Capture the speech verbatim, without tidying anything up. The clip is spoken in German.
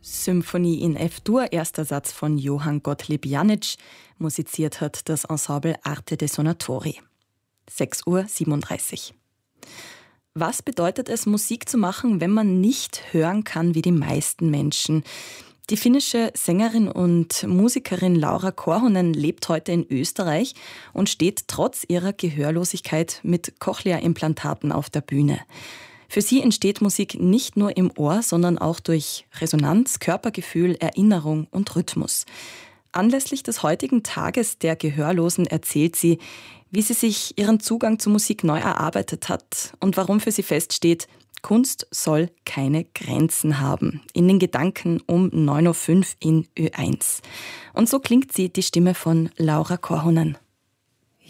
Symphonie in F-Dur, erster Satz von Johann Gottlieb Janisch. Musiziert hat das Ensemble Arte dei Suonatori. sechs Uhr siebenunddreißig. Was bedeutet es, Musik zu machen, wenn man nicht hören kann wie die meisten Menschen? Die finnische Sängerin und Musikerin Laura Korhonen lebt heute in Österreich und steht trotz ihrer Gehörlosigkeit mit Cochlea-Implantaten auf der Bühne. Für sie entsteht Musik nicht nur im Ohr, sondern auch durch Resonanz, Körpergefühl, Erinnerung und Rhythmus. Anlässlich des heutigen Tages der Gehörlosen erzählt sie, wie sie sich ihren Zugang zur Musik neu erarbeitet hat und warum für sie feststeht, Kunst soll keine Grenzen haben. In den Gedanken um neun Uhr fünf in Ö eins. Und so klingt sie, die Stimme von Laura Korhonen.